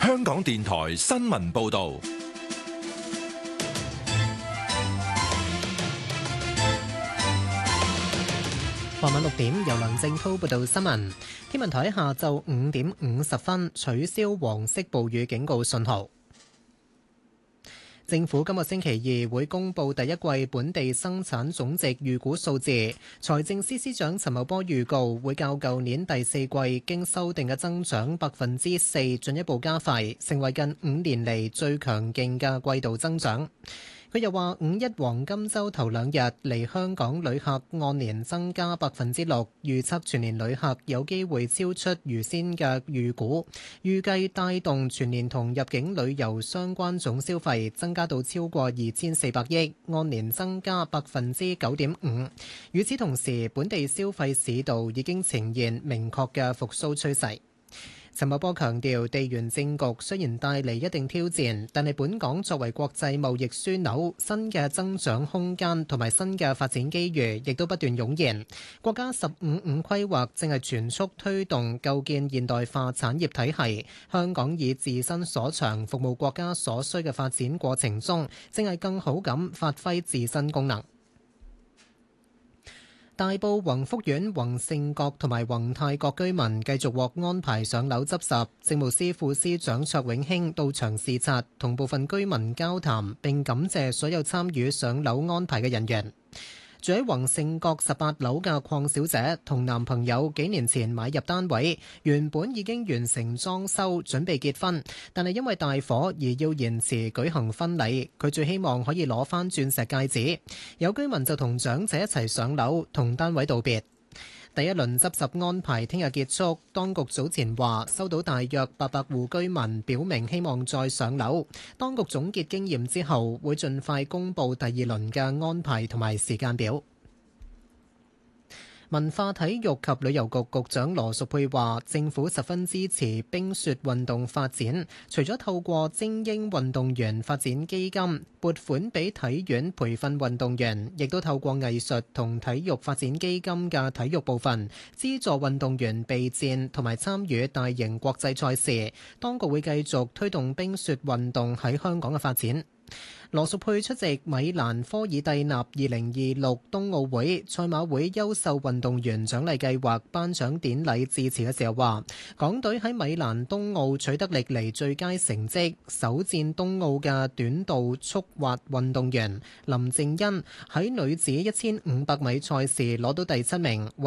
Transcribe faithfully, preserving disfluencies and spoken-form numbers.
香港電台新聞報道。 傍晚六點，由梁正滔報道新聞。天文台下晝五點五十分取消黃色暴雨警告信號。政府今個星期二會公布第一季本地生產總值預估數字。財政司司長陳茂波預告會較舊年第四季經修訂嘅增長百分之四進一步加快，成為近五年嚟最強勁嘅季度增長。佢又話：五一黃金週頭兩日嚟香港旅客按年增加百分之六，預測全年旅客有機會超出原先嘅預估，預計帶動全年同入境旅遊相關總消費增加到超過二千四百億，按年增加百分之九點五。與此同時，本地消費市道已經呈現明確嘅復甦趨勢。陳茂波強調，地緣政局雖然帶嚟一定挑戰，但係本港作為國際貿易樞紐，新嘅增長空間同埋新嘅發展機遇亦都不斷湧現。國家十五五規劃正係全速推動構建現代化產業體系，香港以自身所長服務國家所需嘅發展過程中，正係更好咁發揮自身功能。大埔宏福苑宏盛閣同埋宏泰閣居民繼續獲安排上樓執拾，政務司副司長卓永興到場視察，同部分居民交談，並感謝所有參與上樓安排嘅人員。住喺宏盛閣十八樓嘅鄺小姐同男朋友幾年前買入單位，原本已經完成裝修，準備結婚，但係因為大火而要延遲舉行婚禮。佢最希望可以攞返鑽石戒指。有居民就同長者一齊上樓，同單位道別。第一輪執拾安排聽日結束，當局早前話收到大約八百戶居民表明希望再上樓。當局總結經驗之後，會盡快公布第二輪嘅安排同埋時間表。文化體育及旅遊局局長羅淑佩話：政府十分支持冰雪運動發展，除咗透過精英運動員發展基金撥款俾體院培訓運動員，亦都透過藝術同體育發展基金嘅體育部分資助運動員備戰同埋參與大型國際賽事。當局會繼續推動冰雪運動喺香港嘅發展。羅淑佩出席米蘭科爾蒂納二零二六冬奧會賽馬會優秀運動員獎勵計劃頒獎典禮致辭嘅時候話，港隊喺米蘭冬奧取得歷嚟最佳成績，首戰冬奧嘅短道速滑運動員林靜欣喺女子一千五百米賽事攞到第七名。